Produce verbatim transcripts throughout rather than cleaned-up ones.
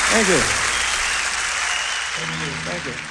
Thank you. Thank you.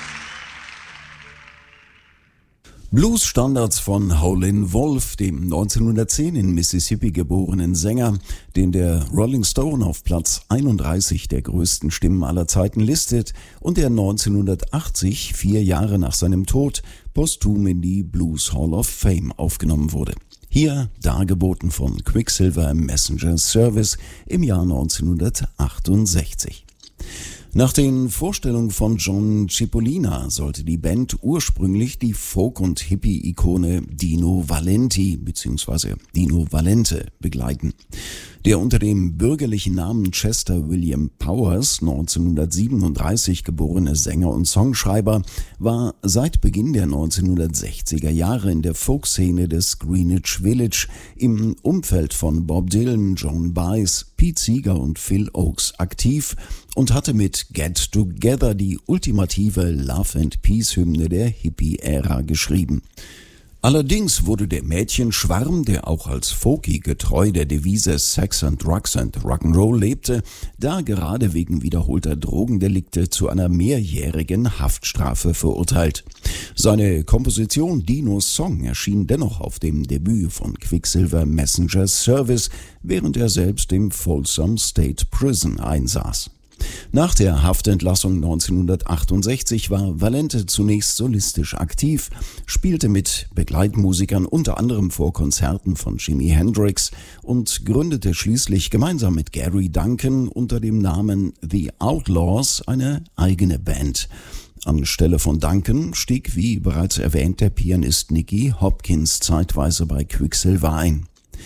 Blues-Standards von Howlin' Wolf, dem neunzehnhundertzehn in Mississippi geborenen Sänger, den der Rolling Stone auf Platz einunddreißig der größten Stimmen aller Zeiten listet und der neunzehnhundertachtzig, vier Jahre nach seinem Tod, posthum in die Blues Hall of Fame aufgenommen wurde. Hier dargeboten von Quicksilver Messenger Service im Jahr neunzehnhundertachtundsechzig. Nach den Vorstellungen von John Cipollina sollte die Band ursprünglich die Folk- und Hippie-Ikone Dino Valenti bzw. Dino Valente begleiten. Der unter dem bürgerlichen Namen Chester William Powers neunzehnhundertsiebenunddreißig geborene Sänger und Songschreiber war seit Beginn der neunzehnhundertsechziger Jahre in der Folkszene des Greenwich Village im Umfeld von Bob Dylan, Joan Baez, Pete Seeger und Phil Ochs aktiv und hatte mit Get Together die ultimative Love and Peace Hymne der Hippie-Ära geschrieben. Allerdings wurde der Mädchenschwarm, der auch als Folky getreu der Devise Sex and Drugs and Rock'n'Roll lebte, da gerade wegen wiederholter Drogendelikte zu einer mehrjährigen Haftstrafe verurteilt. Seine Komposition Dinos Song erschien dennoch auf dem Debüt von Quicksilver Messenger Service, während er selbst im Folsom State Prison einsaß. Nach der Haftentlassung neunzehnhundertachtundsechzig war Valente zunächst solistisch aktiv, spielte mit Begleitmusikern unter anderem vor Konzerten von Jimi Hendrix und gründete schließlich gemeinsam mit Gary Duncan unter dem Namen The Outlaws eine eigene Band. Anstelle von Duncan stieg, wie bereits erwähnt, der Pianist Nicky Hopkins zeitweise bei Quicksilver ein.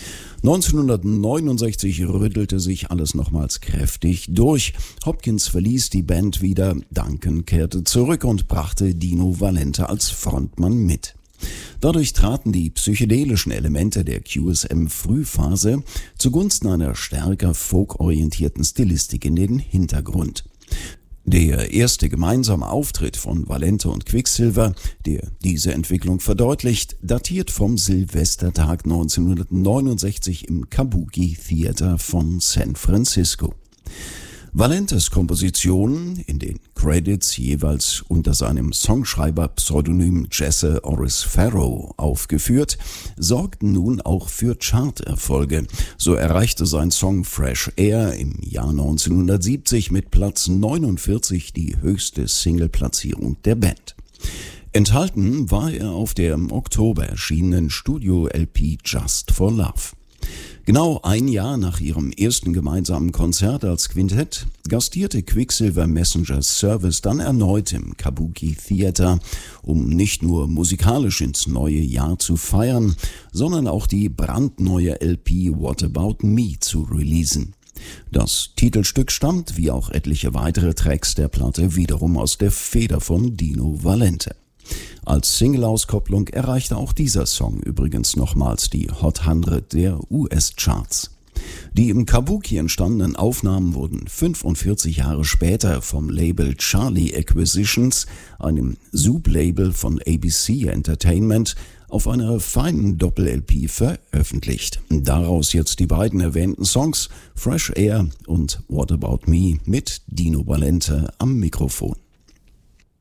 neunzehnhundertneunundsechzig rüttelte sich alles nochmals kräftig durch. Hopkins verließ die Band wieder, Duncan kehrte zurück und brachte Dino Valente als Frontmann mit. Dadurch traten die psychedelischen Elemente der Q S M-Frühphase zugunsten einer stärker folkorientierten Stilistik in den Hintergrund. Der erste gemeinsame Auftritt von Valente und Quicksilver, der diese Entwicklung verdeutlicht, datiert vom Silvestertag neunzehnhundertneunundsechzig im Kabuki Theater von San Francisco. Valentes Kompositionen, in den Credits jeweils unter seinem Songschreiber-Pseudonym Jesse Oris Farrow aufgeführt, sorgten nun auch für Charterfolge. So erreichte sein Song Fresh Air im Jahr neunzehnhundertsiebzig mit Platz neunundvierzig die höchste Singleplatzierung der Band. Enthalten war er auf der im Oktober erschienenen Studio-L P Just for Love. Genau ein Jahr nach ihrem ersten gemeinsamen Konzert als Quintett gastierte Quicksilver Messenger Service dann erneut im Kabuki Theater, um nicht nur musikalisch ins neue Jahr zu feiern, sondern auch die brandneue L P What About Me zu releasen. Das Titelstück stammt, wie auch etliche weitere Tracks der Platte, wiederum aus der Feder von Dino Valente. Als Single-Auskopplung erreichte auch dieser Song übrigens nochmals die Hot hundert der U S-Charts. Die im Kabuki entstandenen Aufnahmen wurden fünfundvierzig Jahre später vom Label Charlie Acquisitions, einem Sublabel von A B C Entertainment, auf einer feinen Doppel-L P veröffentlicht. Daraus jetzt die beiden erwähnten Songs Fresh Air und What About Me mit Dino Valente am Mikrofon.